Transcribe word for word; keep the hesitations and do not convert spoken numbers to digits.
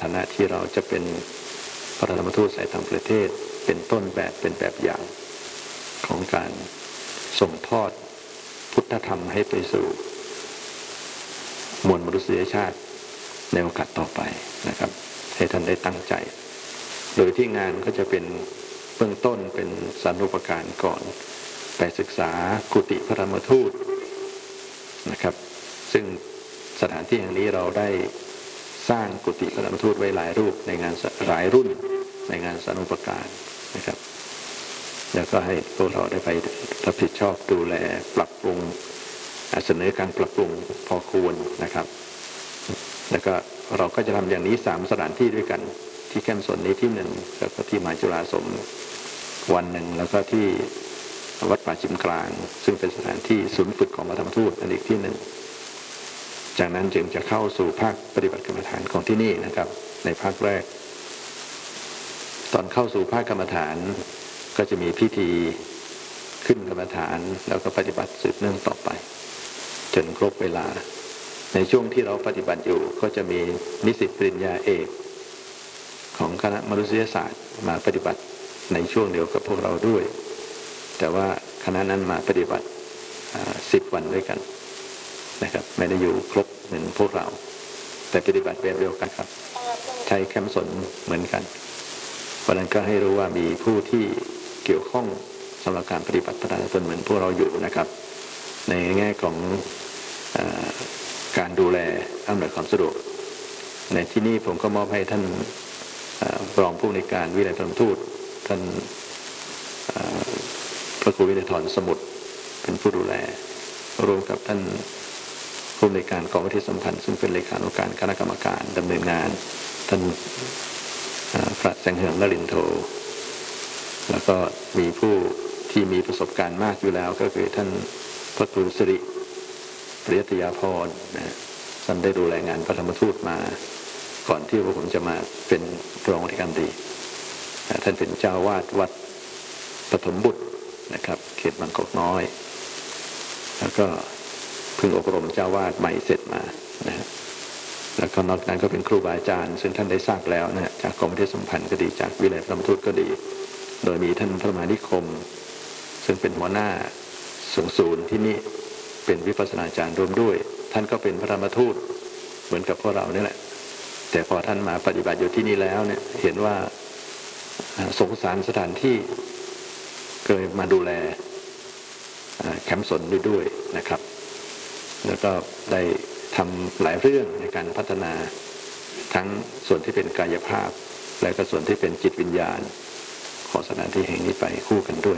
ฐานะที่เราจะเป็นพระธรรมทูตสายต่างประเทศเป็นต้นแบบเป็นแบบอย่างของการส่งทอดพุทธธรรมให้ไปสู่มวลมนุษยชาติในโอกาสต่อไปนะครับให้ท่านได้ตั้งใจโดยที่งานก็จะเป็นเบื้องต้นเป็นสารุปการก่อนไปศึกษากุฏิพระธรรมทูตนะครับซึ่งสถานที่แห่งนี้เราได้สร้างกุฏิพระธรรมทูตไว้หลายรูปในงานหลายรุ่นในงานสารุปการนะครับแล้วก็ให้พวกเราได้ไปรับผิดชอบดูแลปรับปรุงเสนอการปรับปรุงพอควรนะครับแล้วก็เราก็จะทำอย่างนี้สามสถานที่ด้วยกันที่แคมป์ส่วนนี้ที่หนึ่งแล้วก็ที่มหาจุฬาสมวันหนึ่งแล้วก็ที่วัดป่าชิมกลางซึ่งเป็นสถานที่ศูนย์ฝึกของพระธรรมทูตอันอีกที่หนึ่งจากนั้นจึงจะเข้าสู่ภาคปฏิบัติกรรมฐานของที่นี่นะครับในภาคแรกตอนเข้าสู่ภาคกรรมฐานก็จะมีพิธีขึ้นกรรมฐานแล้วก็ปฏิบัติสืบเนื่องต่อไปจนครบเวลาในช่วงที่เราปฏิบัติอยู่ก็จะมีนิสิตปริญญาเอกของคณะมนุษยศาสตร์มาปฏิบัติในช่วงเดียวกับพวกเราด้วยแต่ว่าคณะนั้นมาปฏิบัติสิบวันด้วยกันนะครับไม่ได้อยู่ครบเหมือนพวกเราแต่ปฏิบัติแบบเดียวกันครับใช้แคมป์สนเหมือนกันเพราะนั้นก็ให้รู้ว่ามีผู้ที่เกี่ยวข้องสำหรับการปฏิบัติปฏิบัติตนเหมือนพวกเราอยู่นะครับในแง่ของเอ่อการดูแลอำนวยความสะดวกในที่นี้ผมก็มอบให้ท่านรองผู้ในวยการวิไลพระธรรมทูตท่านพระครูวินัยธรสมุทรเป็นผู้ดูแลรวมกับท่านผู้ในวยการกองวิทยสัมพันธ์ซึ่งเป็นเลขานุการคณะกรรมการดำเนินงานท่านพระแสงเหืองนรินทร์โทแล้วก็มีผู้ที่มีประสบการณ์มากอยู่แล้วก็คือท่านพระครูสิริปริยติยาภรณ์นะท่านได้ดูแลงานพระธรรมทูตมาก่อนที่พวกผมจะมาเป็นรองอธิการบดีท่านเป็นเจ้าวาดวัดปฐมบุตรนะครับเขตบางกอกน้อยแล้วก็เพิ่งอบรมเจ้าวาดใหม่เสร็จมานะฮะแล้วก็นอกนั้นก็เป็นครูบาอาจารย์ซึ่งท่านได้ทราบแล้วนะจากกองวิทยสัมพันธ์ก็ดีจากวิไลพระธรรมทูตก็ดีโดยมีท่านพระมหานิคมซึ่งเป็นหัวหน้าสูงศูนย์ที่นี่เป็นวิปัสสนาจารย์รวมด้วยท่านก็เป็นพระธรรมทูตเหมือนกับพวกเรานี่แหละแต่พอท่านมาปฏิบัติอยู่ที่นี่แล้วเนี่ยเห็นว่าสงสารสถานที่เกิดมาดูแลแคมป์สนด้วยด้วยนะครับแล้วก็ได้ทำหลายเรื่องในการพัฒนาทั้งส่วนที่เป็นกายภาพและก็ส่วนที่เป็นจิตวิญญาณของสถานที่แห่งนี้ไปคู่กันด้วย